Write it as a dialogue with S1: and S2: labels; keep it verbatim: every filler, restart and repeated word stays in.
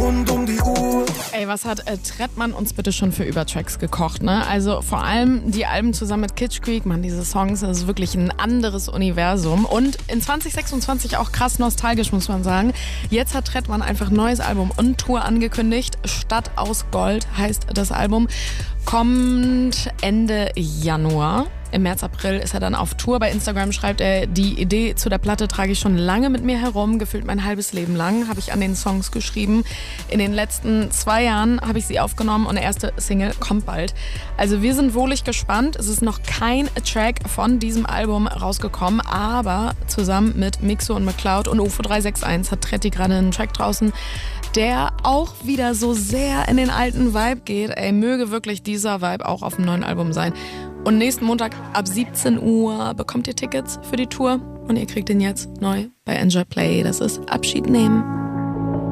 S1: rund um die Uhr.
S2: Ey, was hat äh, Trettmann uns bitte schon für Übertracks gekocht, ne? Also vor allem die Alben zusammen mit Kitsch Creek, man, diese Songs, das ist wirklich ein anderes Universum. Und in zwanzig sechsundzwanzig auch krass nostalgisch, muss man sagen. Jetzt hat Trettmann einfach ein neues Album und Tour angekündigt. Stadt aus Gold heißt das Album. Kommt Ende Januar. Im März, April ist er dann auf Tour. Bei Instagram schreibt er, die Idee zu der Platte trage ich schon lange mit mir herum. Gefühlt mein halbes Leben lang habe ich an den Songs geschrieben. In den letzten zwei Jahren habe ich sie aufgenommen und der erste Single kommt bald. Also wir sind wohlig gespannt. Es ist noch kein Track von diesem Album rausgekommen, aber zusammen mit Mixo und McCloud und U F O drei sechs eins hat Tretti gerade einen Track draußen, der auch wieder so sehr in den alten Vibe geht. Ey, möge wirklich dieser Vibe auch auf dem neuen Album sein. Und nächsten Montag ab siebzehn Uhr bekommt ihr Tickets für die Tour und ihr kriegt den jetzt neu bei Enjoy Play. Das ist Abschied nehmen.